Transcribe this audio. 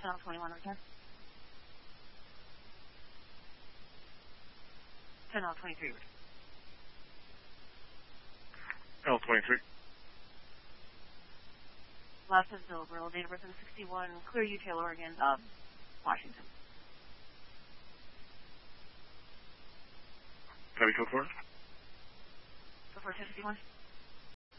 Channel 21 return. Channel 23 return. Channel 23. Last is Zilberl, date of birth 61, Clear Tail, Oregon, Washington. Copy code for it? Before 61.